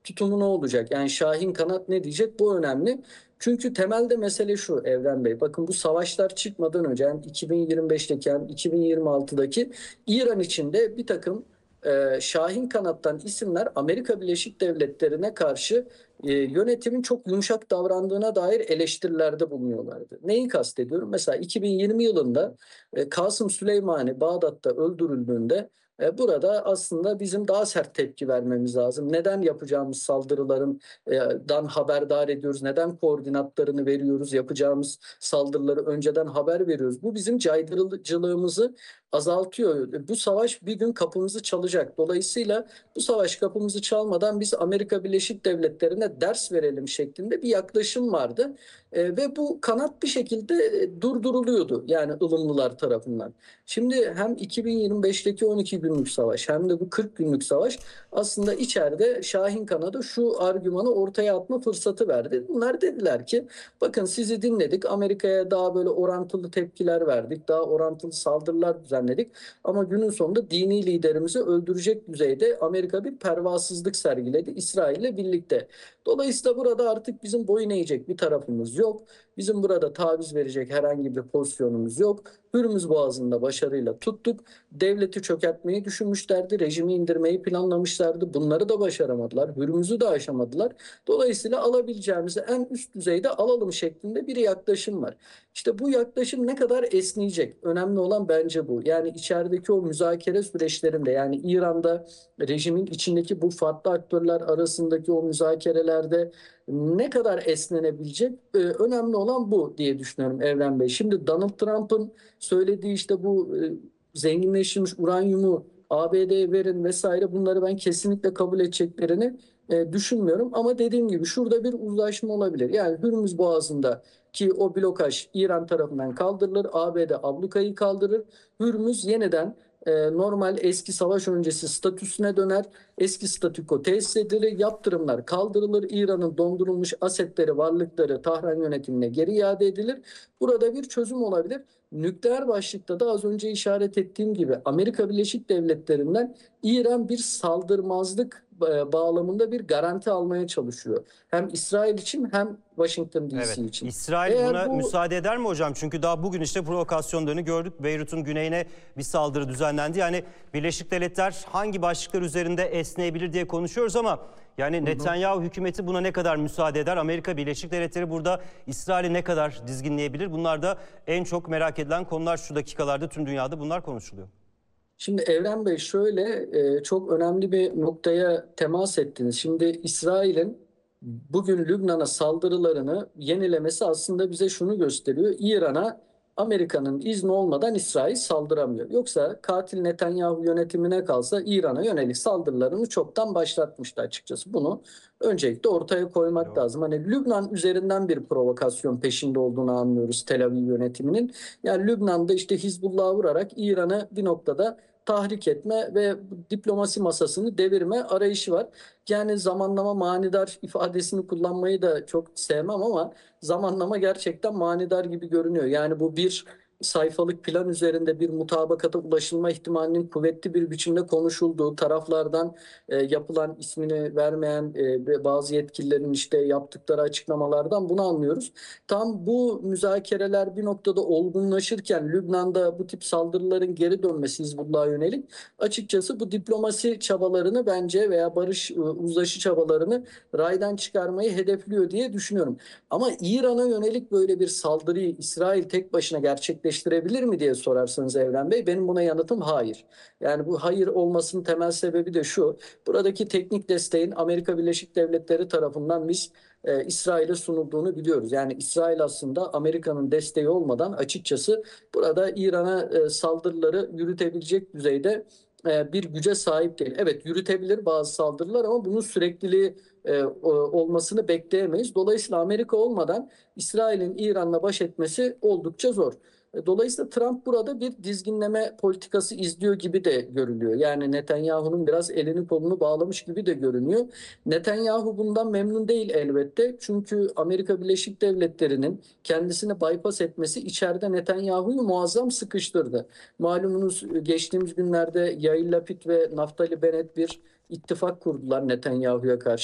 tutumu ne olacak? Yani Şahin kanat ne diyecek? Bu önemli. Çünkü temelde mesele şu Evren Bey. Bakın bu savaşlar çıkmadan önce hem 2025'teki hem 2026'daki İran içinde bir takım Şahin kanattan isimler Amerika Birleşik Devletleri'ne karşı yönetimin çok yumuşak davrandığına dair eleştirilerde bulunuyorlardı. Neyi kastediyorum? Mesela 2020 yılında Kasım Süleymani Bağdat'ta öldürüldüğünde burada aslında bizim daha sert tepki vermemiz lazım. Neden yapacağımız saldırıların dan haberdar ediyoruz? Neden koordinatlarını veriyoruz? Yapacağımız saldırıları önceden haber veriyoruz. Bu bizim caydırıcılığımızı azaltıyor. Bu savaş bir gün kapımızı çalacak. Dolayısıyla bu savaş kapımızı çalmadan biz Amerika Birleşik Devletleri'ne ders verelim şeklinde bir yaklaşım vardı. Ve bu kanat bir şekilde durduruluyordu yani ılımlılar tarafından. Şimdi hem 2025'teki 12 günlük savaş hem de bu 40 günlük savaş aslında içeride Şahin kanadı şu argümanı ortaya atma fırsatı verdi. Bunlar dediler ki bakın sizi dinledik, Amerika'ya daha böyle orantılı tepkiler verdik, daha orantılı saldırılar düzenledik ama günün sonunda dini liderimizi öldürecek düzeyde Amerika bir pervasızlık sergiledi İsrail'le birlikte. Dolayısıyla burada artık bizim boyun eğecek bir tarafımız yok. Bizim burada taviz verecek herhangi bir pozisyonumuz yok. Hürmüz Boğazı'nda başarıyla tuttuk. Devleti çökertmeyi düşünmüşlerdi. Rejimi indirmeyi planlamışlardı. Bunları da başaramadılar. Hürmüz'ü de aşamadılar. Dolayısıyla alabileceğimizi en üst düzeyde alalım şeklinde bir yaklaşım var. İşte bu yaklaşım ne kadar esneyecek? Önemli olan bence bu. Yani içerideki o müzakere süreçlerinde yani İran'da rejimin içindeki bu farklı aktörler arasındaki o müzakerelerde ne kadar esnenebilecek? Önemli olan bu diye düşünüyorum Evren Bey. Şimdi Donald Trump'ın söylediği işte bu zenginleştirilmiş uranyumu ABD'ye verin vesaire bunları ben kesinlikle kabul edeceklerini düşünmüyorum. Ama dediğim gibi şurada bir uzlaşma olabilir. Yani Hürmüz Boğazı'nda ki o blokaj İran tarafından kaldırılır, ABD ablukayı kaldırır. Hürmüz yeniden normal eski savaş öncesi statüsüne döner. Eski statüko tesis edilir, yaptırımlar kaldırılır. İran'ın dondurulmuş asetleri, varlıkları Tahran yönetimine geri iade edilir. Burada bir çözüm olabilir. Nükleer başlıkta da az önce işaret ettiğim gibi Amerika Birleşik Devletleri'nden İran bir saldırmazlık bağlamında bir garanti almaya çalışıyor. Hem İsrail için hem Washington Evet. DC için. İsrail Eğer buna bu müsaade eder mi hocam? Çünkü daha bugün işte provokasyonlarını gördük. Beyrut'un güneyine bir saldırı düzenlendi. Yani Birleşik Devletler hangi başlıklar üzerinde esneyebilir diye konuşuyoruz ama yani Netanyahu hükümeti buna ne kadar müsaade eder? Amerika Birleşik Devletleri burada İsrail'i ne kadar dizginleyebilir? Bunlar da en çok merak edilen konular şu dakikalarda tüm dünyada bunlar konuşuluyor. Şimdi Evren Bey şöyle çok önemli bir noktaya temas ettiniz. Şimdi İsrail'in bugün Lübnan'a saldırılarını yenilemesi aslında bize şunu gösteriyor. İran'a Amerika'nın izni olmadan İsrail saldıramıyor. Yoksa katil Netanyahu yönetimine kalsa İran'a yönelik saldırılarını çoktan başlatmıştı açıkçası. Bunu öncelikle ortaya koymak Doğru. lazım. Hani Lübnan üzerinden bir provokasyon peşinde olduğunu anlıyoruz Tel Aviv yönetiminin. Yani Lübnan'da işte Hizbullah'ı vurarak İran'ı bir noktada tahrik etme ve diplomasi masasını devirme arayışı var. Yani zamanlama manidar ifadesini kullanmayı da çok sevmem ama zamanlama gerçekten manidar gibi görünüyor. Yani bu bir sayfalık plan üzerinde bir mutabakata ulaşılma ihtimalinin kuvvetli bir biçimde konuşulduğu taraflardan yapılan ismini vermeyen ve bazı yetkililerin işte yaptıkları açıklamalardan bunu anlıyoruz. Tam bu müzakereler bir noktada olgunlaşırken Lübnan'da bu tip saldırıların geri dönmesi Hizbullah'a yönelik açıkçası bu diplomasi çabalarını bence veya barış uzlaşı çabalarını raydan çıkarmayı hedefliyor diye düşünüyorum. Ama İran'a yönelik böyle bir saldırıyı İsrail tek başına gerçekleştirebilir mi diye sorarsanız Evren Bey benim buna yanıtım hayır. Yani bu hayır olmasının temel sebebi de şu. Buradaki teknik desteğin Amerika Birleşik Devletleri tarafından biz İsrail'e sunulduğunu biliyoruz. Yani İsrail aslında Amerika'nın desteği olmadan açıkçası burada İran'a saldırıları yürütebilecek düzeyde bir güce sahip değil. Evet yürütebilir bazı saldırılar ama bunun sürekliliği olmasını bekleyemeyiz. Dolayısıyla Amerika olmadan İsrail'in İran'la baş etmesi oldukça zor. Dolayısıyla Trump burada bir dizginleme politikası izliyor gibi de görülüyor. Yani Netanyahu'nun biraz elini kolunu bağlamış gibi de görünüyor. Netanyahu bundan memnun değil elbette. Çünkü Amerika Birleşik Devletleri'nin kendisini bypass etmesi içeride Netanyahu'yu muazzam sıkıştırdı. Malumunuz geçtiğimiz günlerde Yair Lapid ve Naftali Bennett bir ittifak kurdular Netanyahu'ya karşı.